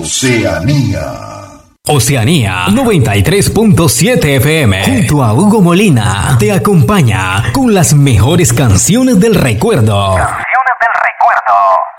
Oceanía 93.7 FM junto a Hugo Molina te acompaña con las mejores canciones del recuerdo.